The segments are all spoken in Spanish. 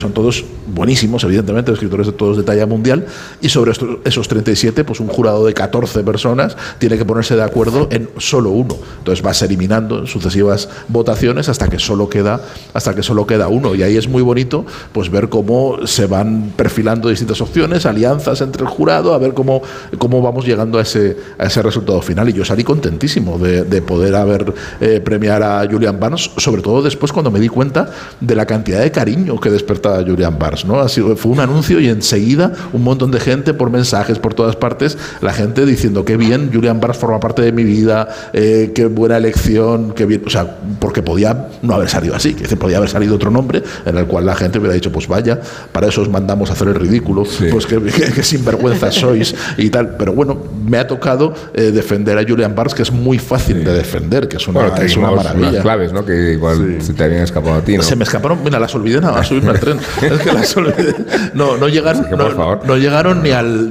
son todos buenísimos, evidentemente, escritores de todos de talla mundial, y sobre esos 37, pues un jurado de 14 personas tiene que ponerse de acuerdo en solo uno. Entonces vas eliminando en sucesivas votaciones hasta que solo queda uno. Y ahí es muy bonito pues ver cómo se van perfilando distintas opciones, alianzas entre el jurado, a ver cómo vamos llegando a ese resultado final. Y yo salí contentísimo de poder premiar a Julian Barnes, sobre todo después cuando me di cuenta de la cantidad de cariño que despertaba Julian Barnes, ¿no? Fue un anuncio y enseguida un montón de gente por mensajes por todas partes, la gente diciendo qué bien, Julian Barnes forma parte de mi vida, qué buena elección, qué bien, o sea, porque podía no haber salido así, que podía haber salido otro nombre en el cual la gente hubiera dicho, pues vaya, para eso os mandamos a hacer el ridículo, sí, pues que sinvergüenza sois y tal. Pero bueno, me ha tocado defender a Julian Barnes, que es muy fácil de defender, que es una maravilla. Unas claves, ¿no? Que igual se te habían escapado a ti, ¿no? Se me escaparon, mira, las olvidé nada más subirme al tren. Es que las olvidé. No llegaron ni al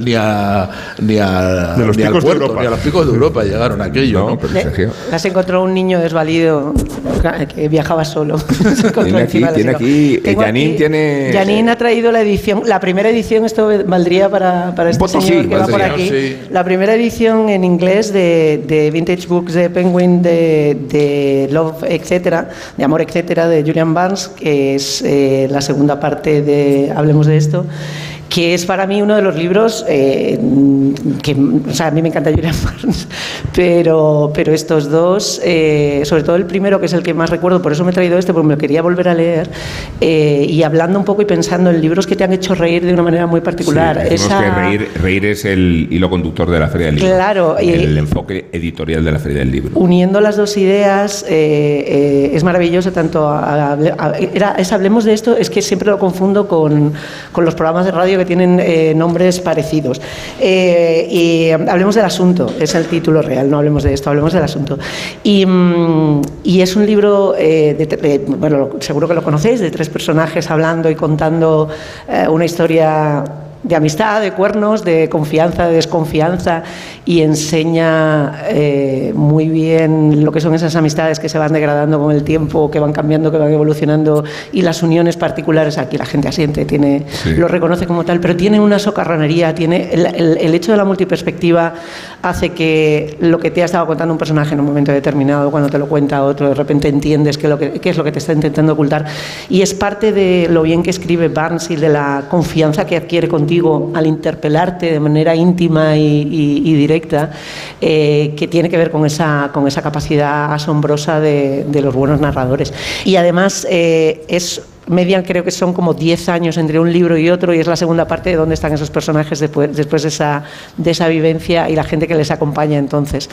puerto, ni a los picos de Europa llegaron aquello, ¿no? Las encontró un niño desvalido que viajaba solo. Tiene aquí Janine ha traído la edición, la primera edición, esto valdría para este señor que va por aquí. Sí. La primera edición en inglés de Vintage Books de Penguin, de Love, etcétera, de Amor, etcétera, de Julian Barnes, que es la segunda parte de Hablemos de esto, que es para mí uno de los libros que, o sea, a mí me encanta Julian Barnes, pero estos dos, sobre todo el primero, que es el que más recuerdo, por eso me he traído porque me lo quería volver a leer, y hablando un poco y pensando en libros que te han hecho reír de una manera muy particular. Sí, que reír es el hilo conductor de la Feria del Libro. Claro. El enfoque editorial de la Feria del Libro. Uniendo las dos ideas, es maravilloso, tanto Hablemos de esto, es que siempre lo confundo con los programas de radio que tienen nombres parecidos. Y Hablemos del asunto, es el título real, no hablemos de esto, hablemos del asunto. Y es un libro, bueno, seguro que lo conocéis, de 3 personajes hablando y contando una historia de amistad, de cuernos, de confianza, de desconfianza, y enseña muy bien lo que son esas amistades que se van degradando con el tiempo, que van cambiando, que van evolucionando, y las uniones particulares. Aquí la gente asiente, lo reconoce como tal, pero tiene una socarronería, tiene el hecho de la multiperspectiva hace que lo que te ha estado contando un personaje en un momento determinado, cuando te lo cuenta otro, de repente entiendes qué es lo que te está intentando ocultar, y es parte de lo bien que escribe Barnes y de la confianza que adquiere contigo al interpelarte de manera íntima y directa, que tiene que ver con esa capacidad asombrosa de los buenos narradores. Y además median, creo que son como 10 años entre un libro y otro, y es la segunda parte de dónde están esos personajes después de esa vivencia y la gente que les acompaña. Entonces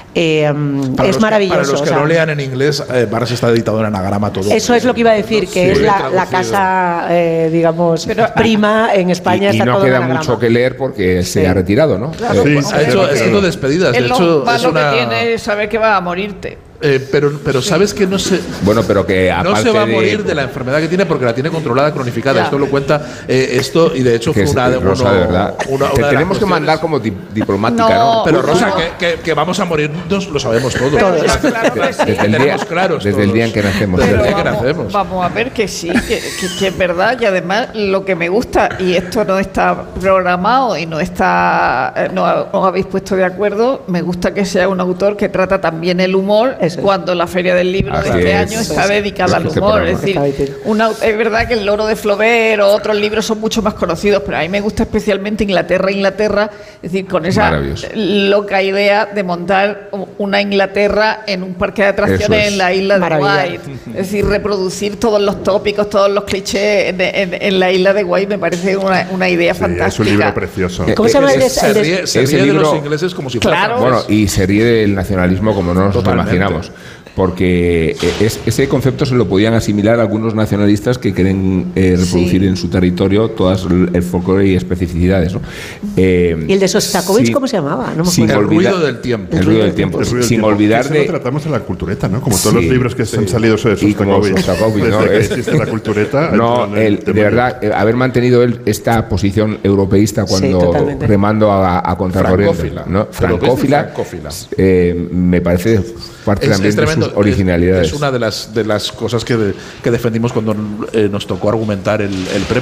es maravilloso. Para los que no lean en inglés, Barnes está editado en anagrama todo. Eso es lo que iba a decir, que es la casa, digamos, prima en España. Y no queda mucho que leer porque se ha retirado, ¿no? Claro, ha hecho despedidas. De hecho, lo que tiene es saber que va a morirte. Pero sabes que no se que no se va a morir de la enfermedad que tiene, porque la tiene controlada, cronificada. Esto lo cuenta esto, y de hecho fue Rosa, de verdad. Te tenemos que mandar como diplomática, ¿no? Pero Rosa, que vamos a morirnos lo sabemos todos. Desde el día en que nacemos. Vamos a ver que sí, que es verdad. Y además lo que me gusta, y esto no está programado y no os habéis puesto de acuerdo, me gusta que sea un autor que trata también el humor. Cuando la Feria del Libro de este año está dedicada al humor. Es decir, es verdad que El Loro de Flaubert o otros libros son mucho más conocidos, pero a mí me gusta especialmente Inglaterra, es decir, con esa loca idea de montar una Inglaterra en un parque de atracciones en la isla de White. Es decir, reproducir todos los tópicos, todos los clichés en la isla de White me parece una idea fantástica. Es un libro precioso. ¿Cómo se llama se ríe de los ingleses como si fuera y se ríe del nacionalismo como no nos lo imaginamos, porque ese concepto se lo podían asimilar algunos nacionalistas que quieren reproducir en su territorio todas el folclore y especificidades, ¿no? ¿Y el de Sostakovich cómo se llamaba? No me acuerdo. El ruido del tiempo. El ruido del tiempo. Sin olvidar de... Eso lo tratamos en la cultureta, ¿no? Como todos los libros que han salido sobre Sostakovich. ¿No? Desde que existe la cultureta. De verdad, haber mantenido él esta posición europeísta cuando remando a contracorriente, ¿no? Francófila, me parece parte también de sus originalidades. Es una de las cosas que defendimos cuando nos tocó argumentar el premio.